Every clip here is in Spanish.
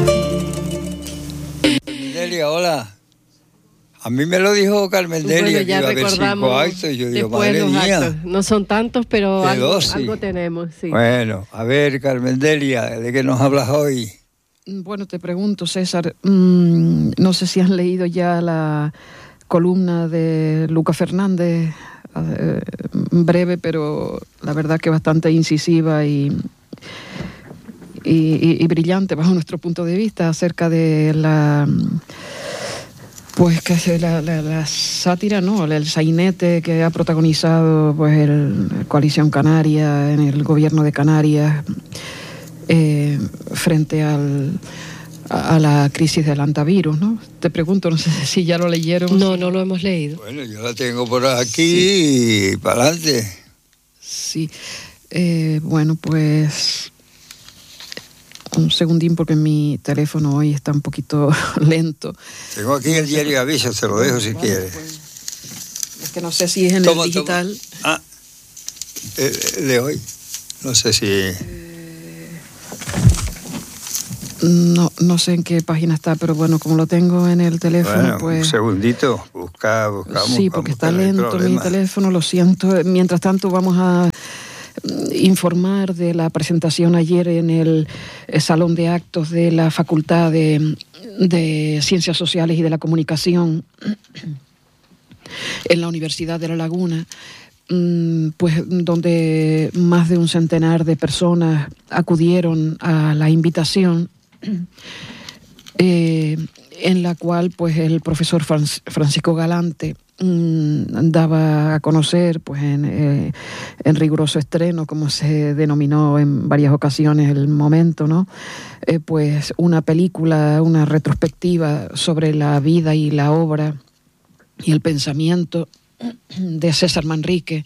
Delia, hola. A mí me lo dijo Carmen Delia, bueno, ya que iba a haber 5 actos. Y yo digo, madre mía. Actos. No son tantos, pero algo tenemos, sí. Bueno, a ver, Carmen Delia, ¿de qué nos hablas hoy? Bueno, te pregunto, César, no sé si has leído ya la columna de Luca Fernández, breve, pero la verdad que bastante incisiva y brillante bajo nuestro punto de vista, acerca de la sátira, ¿no? El sainete que ha protagonizado pues el Coalición Canaria en el gobierno de Canarias frente a la crisis del hantavirus, ¿no? Te pregunto, no sé si ya lo leyeron. No lo hemos leído. Bueno, yo la tengo por aquí y para adelante. Sí. Bueno, pues un segundín porque mi teléfono hoy está un poquito lento. Tengo aquí el diario Aviso, se lo dejo si quieres. Pues, es que no sé si es en el digital. De hoy. No sé si... No sé en qué página está, pero bueno, como lo tengo en el teléfono, pues... Un segundito, buscamos. Sí, porque está lento mi teléfono, lo siento. Mientras tanto vamos a informar de la presentación ayer en el Salón de Actos de la Facultad de Ciencias Sociales y de la Comunicación en la Universidad de La Laguna, pues donde más de un centenar de personas acudieron a la invitación, en la cual pues el profesor Francisco Galante daba a conocer pues en riguroso estreno, como se denominó en varias ocasiones el momento, ¿no? Pues una película, una retrospectiva sobre la vida y la obra y el pensamiento de César Manrique,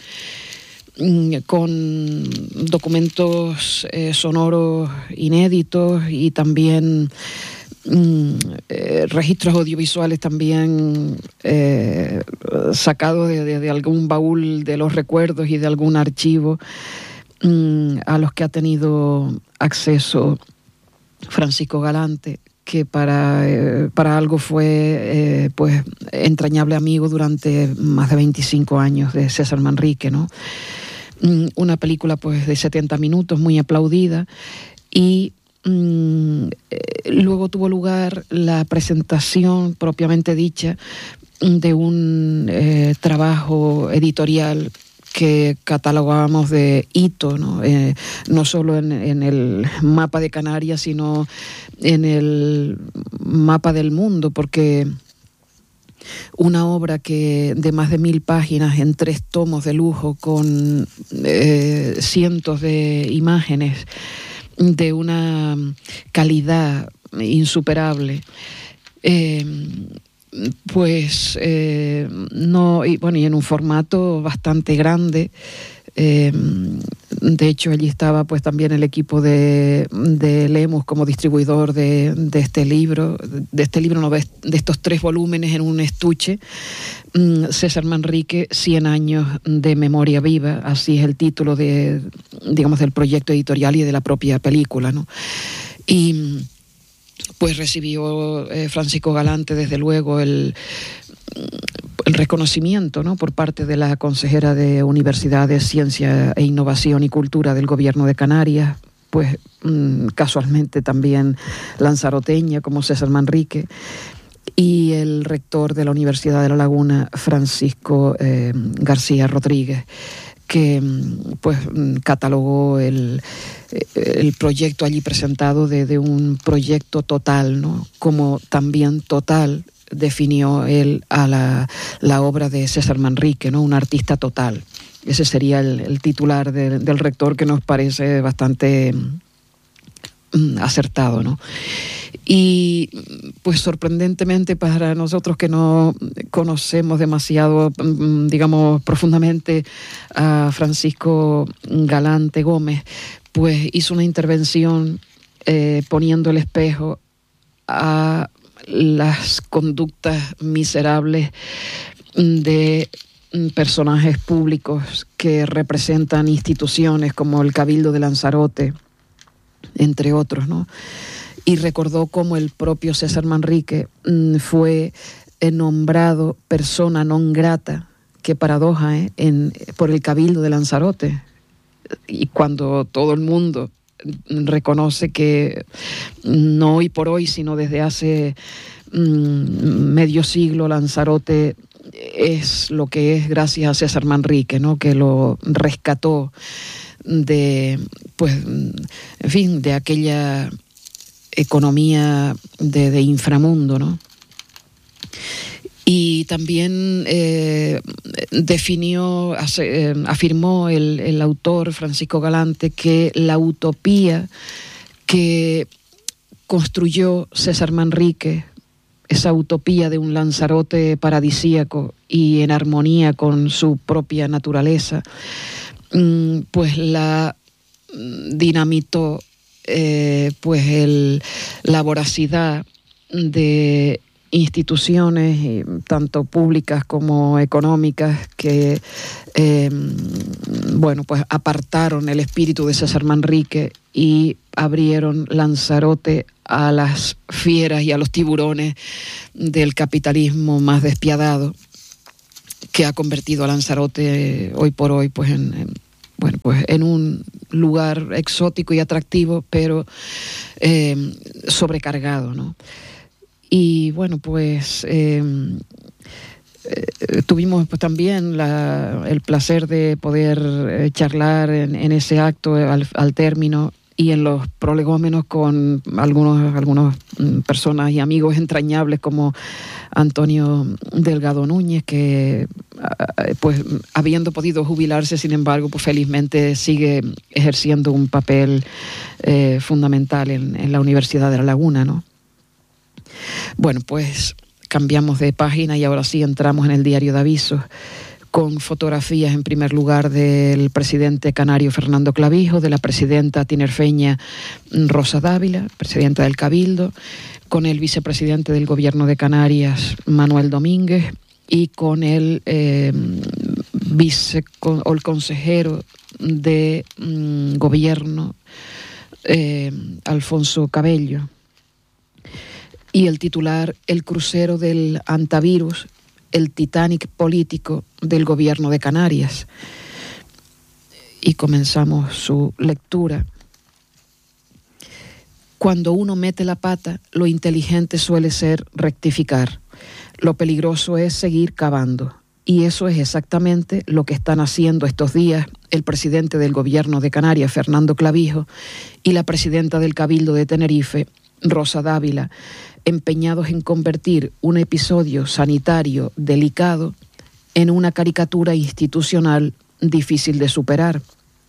con documentos sonoros inéditos y también registros audiovisuales también sacados de algún baúl de los recuerdos y de algún archivo a los que ha tenido acceso Francisco Galante, que para algo fue pues entrañable amigo durante más de 25 años de César Manrique, ¿no? Una película pues de 70 minutos, muy aplaudida, y luego tuvo lugar la presentación propiamente dicha de un trabajo editorial que catalogábamos de hito, ¿no? No solo en el mapa de Canarias, sino en el mapa del mundo, porque una obra que de más de 1000 páginas en 3 tomos de lujo, con cientos de imágenes de una calidad insuperable, pues no, y bueno, y en un formato bastante grande. De hecho, allí estaba pues también el equipo de Lemus como distribuidor de este libro, de estos 3 volúmenes en un estuche. César Manrique, 100 años de memoria viva, así es el título digamos, del proyecto editorial y de la propia película, ¿no? Y pues recibió Francisco Galante, desde luego, el reconocimiento, ¿no?, por parte de la consejera de Universidades, Ciencia e Innovación y Cultura del Gobierno de Canarias, pues casualmente también lanzaroteña como César Manrique, y el rector de la Universidad de La Laguna, Francisco García Rodríguez, que pues catalogó el proyecto allí presentado de un proyecto total, ¿no?, como también total definió él a la obra de César Manrique, ¿no?, un artista total. Ese sería el titular del rector, que nos parece bastante acertado, ¿no? Y pues sorprendentemente para nosotros, que no conocemos demasiado, digamos, profundamente a Francisco Galante Gómez, pues hizo una intervención poniendo el espejo a las conductas miserables de personajes públicos que representan instituciones como el Cabildo de Lanzarote, entre otros, ¿no? y recordó cómo el propio César Manrique fue nombrado persona non grata, qué paradoja, por el Cabildo de Lanzarote, y cuando todo el mundo reconoce que no hoy por hoy, sino desde hace medio siglo, Lanzarote es lo que es gracias a César Manrique, ¿no? Que lo rescató de, pues, en fin, de aquella economía de inframundo, ¿no? Y también afirmó el autor Francisco Galante que la utopía que construyó César Manrique, esa utopía de un Lanzarote paradisíaco y en armonía con su propia naturaleza, pues la dinamitó la voracidad de instituciones, tanto públicas como económicas, que pues apartaron el espíritu de César Manrique y abrieron Lanzarote a las fieras y a los tiburones del capitalismo más despiadado, que ha convertido a Lanzarote hoy por hoy pues en un lugar exótico y atractivo, pero sobrecargado, ¿no? Y bueno, pues tuvimos pues también el placer de poder charlar en ese acto al término y en los prolegómenos con algunos personas y amigos entrañables como Antonio Delgado Núñez, que pues habiendo podido jubilarse, sin embargo, pues felizmente sigue ejerciendo un papel fundamental en la Universidad de La Laguna, ¿no? Bueno, pues cambiamos de página y ahora sí entramos en el diario de avisos con fotografías en primer lugar del presidente canario Fernando Clavijo, de la presidenta tinerfeña Rosa Dávila, presidenta del Cabildo, con el vicepresidente del Gobierno de Canarias Manuel Domínguez y con el consejero de Gobierno Alfonso Cabello. Y el titular, el crucero del antivirus, el Titanic político del Gobierno de Canarias. Y comenzamos su lectura. Cuando uno mete la pata, lo inteligente suele ser rectificar. Lo peligroso es seguir cavando. Y eso es exactamente lo que están haciendo estos días el presidente del Gobierno de Canarias, Fernando Clavijo, y la presidenta del Cabildo de Tenerife, Rosa Dávila, empeñados en convertir un episodio sanitario delicado en una caricatura institucional difícil de superar.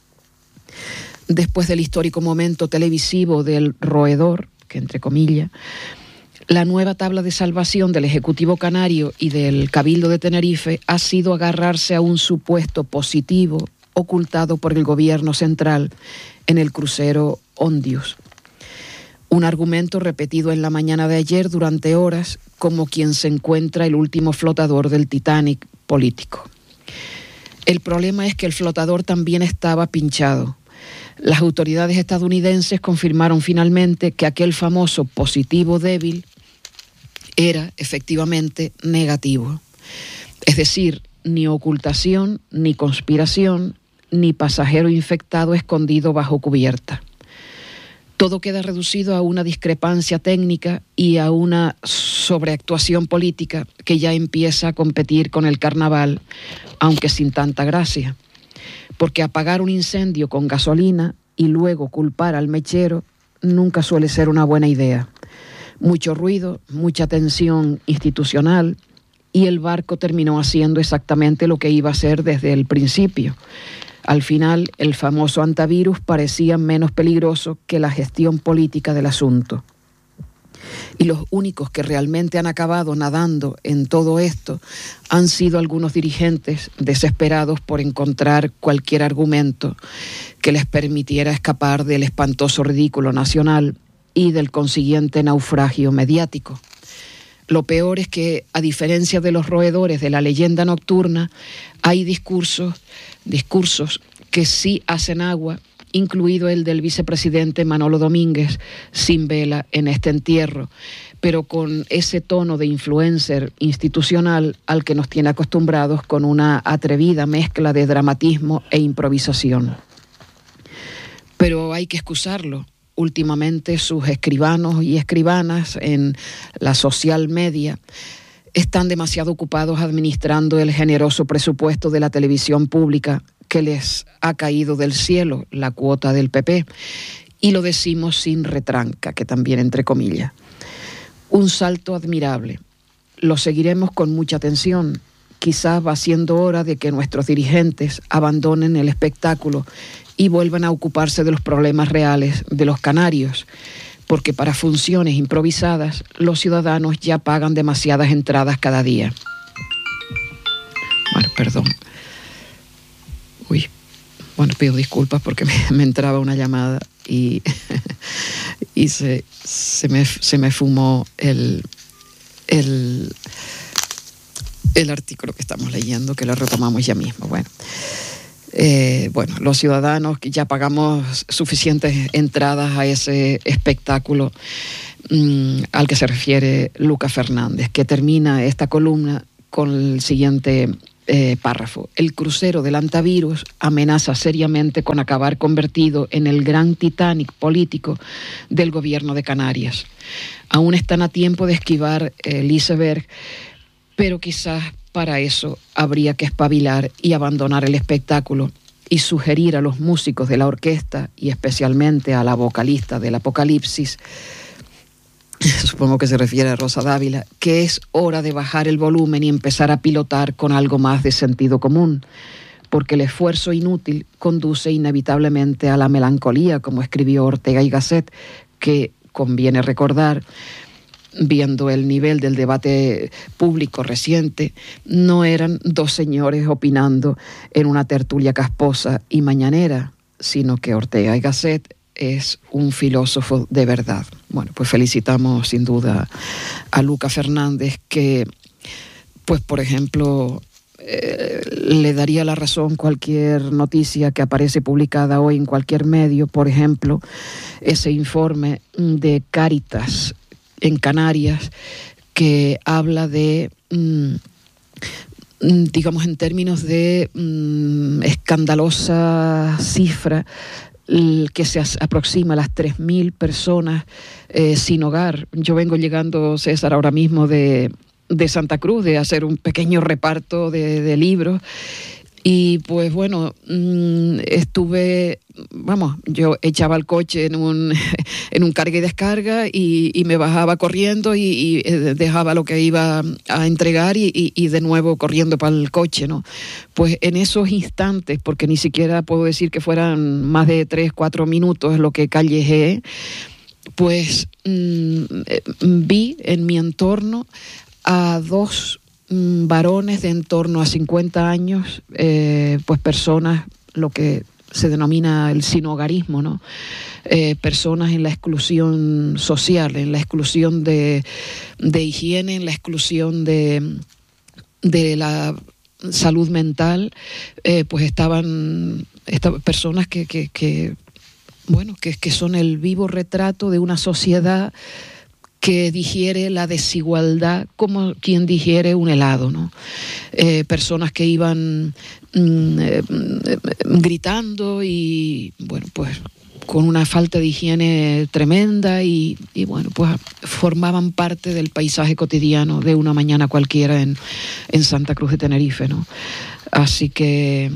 Después del histórico momento televisivo del roedor, que entre comillas, la nueva tabla de salvación del Ejecutivo Canario y del Cabildo de Tenerife ha sido agarrarse a un supuesto positivo ocultado por el Gobierno central en el crucero Ondius. Un argumento repetido en la mañana de ayer durante horas como quien se encuentra el último flotador del Titanic político. El problema es que el flotador también estaba pinchado. Las autoridades estadounidenses confirmaron finalmente que aquel famoso positivo débil era efectivamente negativo. Es decir, ni ocultación, ni conspiración, ni pasajero infectado escondido bajo cubierta. Todo queda reducido a una discrepancia técnica y a una sobreactuación política que ya empieza a competir con el carnaval, aunque sin tanta gracia. Porque apagar un incendio con gasolina y luego culpar al mechero nunca suele ser una buena idea. Mucho ruido, mucha tensión institucional y el barco terminó haciendo exactamente lo que iba a hacer desde el principio. Al final, el famoso antivirus parecía menos peligroso que la gestión política del asunto. Y los únicos que realmente han acabado nadando en todo esto han sido algunos dirigentes desesperados por encontrar cualquier argumento que les permitiera escapar del espantoso ridículo nacional y del consiguiente naufragio mediático. Lo peor es que, a diferencia de los roedores de la leyenda nocturna, hay discursos que sí hacen agua, incluido el del vicepresidente Manolo Domínguez, sin vela en este entierro, pero con ese tono de influencer institucional al que nos tiene acostumbrados, con una atrevida mezcla de dramatismo e improvisación. Pero hay que excusarlo. Últimamente sus escribanos y escribanas en la social media están demasiado ocupados administrando el generoso presupuesto de la televisión pública que les ha caído del cielo, la cuota del PP, y lo decimos sin retranca, que también entre comillas. Un salto admirable. Lo seguiremos con mucha atención. Quizás va siendo hora de que nuestros dirigentes abandonen el espectáculo y vuelvan a ocuparse de los problemas reales de los canarios, porque para funciones improvisadas los ciudadanos ya pagan demasiadas entradas cada día. Bueno, perdón. Bueno, pido disculpas porque me entraba una llamada y se me fumó el artículo que estamos leyendo, que lo retomamos ya mismo. Bueno, los ciudadanos que ya pagamos suficientes entradas a ese espectáculo al que se refiere Luca Fernández, que termina esta columna con el siguiente párrafo. El crucero del antivirus amenaza seriamente con acabar convertido en el gran Titanic político del gobierno de Canarias. Aún están a tiempo de esquivar el iceberg, pero quizás para eso habría que espabilar y abandonar el espectáculo y sugerir a los músicos de la orquesta y especialmente a la vocalista del Apocalipsis, supongo que se refiere a Rosa Dávila, que es hora de bajar el volumen y empezar a pilotar con algo más de sentido común, porque el esfuerzo inútil conduce inevitablemente a la melancolía, como escribió Ortega y Gasset, que conviene recordar, viendo el nivel del debate público reciente, no eran dos señores opinando en una tertulia casposa y mañanera, sino que Ortega y Gasset es un filósofo de verdad. Bueno, pues felicitamos sin duda a Luca Fernández, que, pues por ejemplo, le daría la razón cualquier noticia que aparece publicada hoy en cualquier medio. Por ejemplo, ese informe de Cáritas en Canarias, que habla de, digamos, en términos de escandalosa cifra, que se aproxima a las 3.000 personas sin hogar. Yo vengo llegando, César, ahora mismo de Santa Cruz, de hacer un pequeño reparto de libros. Y pues bueno, yo echaba el coche en un carga y descarga y me bajaba corriendo y dejaba lo que iba a entregar y de nuevo corriendo para el coche, ¿no? Pues en esos instantes, porque ni siquiera puedo decir que fueran más de 3-4 minutos lo que callejeé, pues vi en mi entorno a dos varones de en torno a 50 años, pues personas, lo que se denomina el sinhogarismo, ¿no? Personas en la exclusión social, en la exclusión de higiene, en la exclusión de la salud mental, pues estaban personas que son el vivo retrato de una sociedad que digiere la desigualdad como quien digiere un helado, ¿no? Personas que iban gritando y, bueno, pues con una falta de higiene tremenda y bueno, pues formaban parte del paisaje cotidiano de una mañana cualquiera en Santa Cruz de Tenerife, ¿no? Así que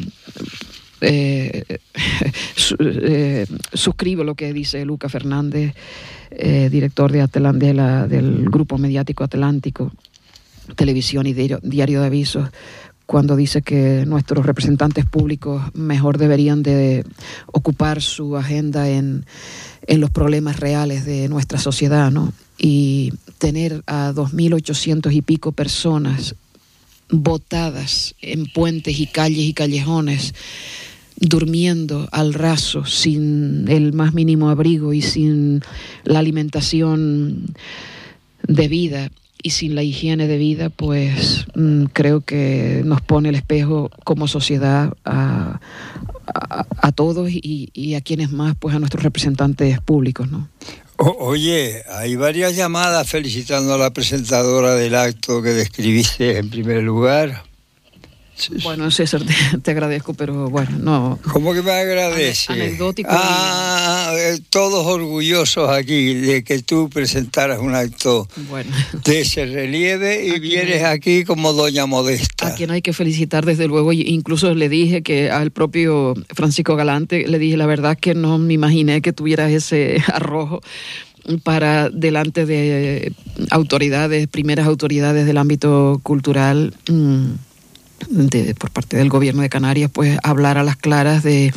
suscribo lo que dice Luca Fernández, director del Grupo Mediático Atlántico, Televisión y Diario de Avisos, cuando dice que nuestros representantes públicos mejor deberían de ocupar su agenda en los problemas reales de nuestra sociedad, ¿no? Y tener a 2.800 y pico personas botadas en puentes y calles y callejones, durmiendo al raso, sin el más mínimo abrigo y sin la alimentación debida y sin la higiene debida, pues creo que nos pone el espejo como sociedad a a todos y a quienes más, pues a nuestros representantes públicos, ¿no? Oye, hay varias llamadas felicitando a la presentadora del acto que describiste en primer lugar. Bueno, César, te agradezco, pero bueno, no... ¿Cómo que me agradece? Anecdótico. Todos orgullosos aquí de que tú presentaras un acto de ese relieve y vienes aquí como doña Modesta. A quien hay que felicitar, desde luego. Incluso le dije que al propio Francisco Galante, le dije la verdad que no me imaginé que tuvieras ese arrojo para delante de autoridades, primeras autoridades del ámbito cultural, por parte del gobierno de Canarias, pues hablar a las claras de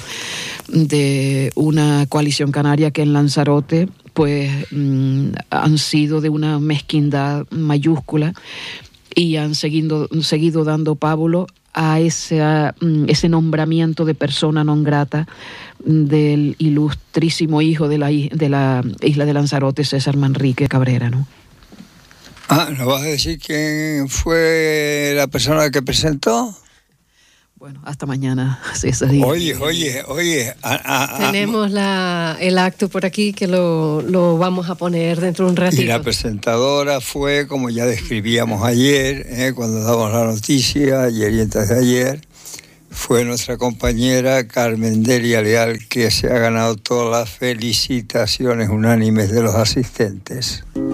una coalición canaria que en Lanzarote pues han sido de una mezquindad mayúscula y han seguido dando pábulo a ese nombramiento de persona non grata del ilustrísimo hijo de la isla de Lanzarote, César Manrique Cabrera, ¿no? ¿No vas a decir quién fue la persona que presentó? Bueno, hasta mañana, César. Oye. Tenemos el acto por aquí que lo vamos a poner dentro de un ratito. Y la presentadora fue, como ya describíamos ayer, cuando damos la noticia, ayer y antes de ayer, fue nuestra compañera Carmen Delia Leal, que se ha ganado todas las felicitaciones unánimes de los asistentes.